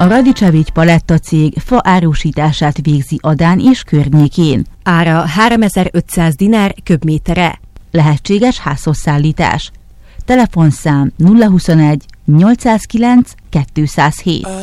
A Radicevics Paletta cég fa árusítását végzi Adán és környékén. Ára 3500 dinár köbméterre. Lehetséges házhozszállítás. Telefonszám 021 809 207.